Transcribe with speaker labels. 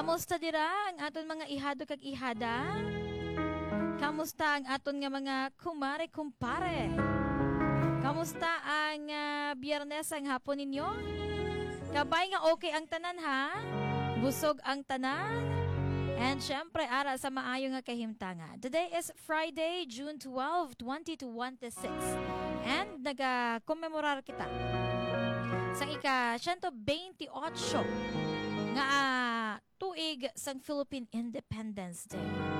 Speaker 1: Kamusta dira ang aton mga ihado kag ihada? Kamusta ang aton nga mga kumare kumpare? Kamusta ang Biyernes ang hapon ninyo? Kabay nga okay ang tanan ha? Busog ang tanan? And syempre, ara sa maayo nga kahimtanga. Today is Friday, June 12, 2026. And nag-commemorar kita sa ika-128 nga tuig sang Philippine Independence Day.